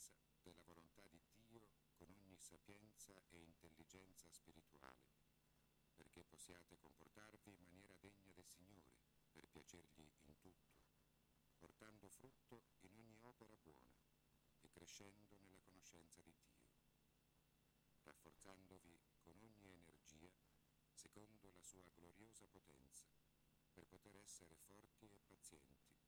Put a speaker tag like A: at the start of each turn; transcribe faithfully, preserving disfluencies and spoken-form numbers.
A: conoscenza della volontà di Dio con ogni sapienza e intelligenza spirituale, perché possiate comportarvi in maniera degna del Signore, per piacergli in tutto, portando frutto in ogni opera buona e crescendo nella conoscenza di Dio, rafforzandovi con ogni energia secondo la sua gloriosa potenza, per poter essere forti e pazienti